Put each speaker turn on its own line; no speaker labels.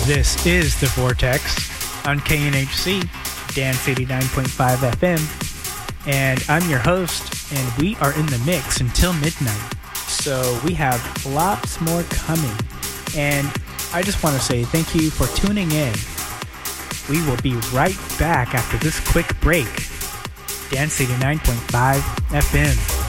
This is The Vortex on KNHC, Dance 89.5 FM. And I'm your host, and we are in the mix until midnight. So we have lots more coming. And I just want to say thank you for tuning in. We will be right back after this quick break. Dance 89.5 FM.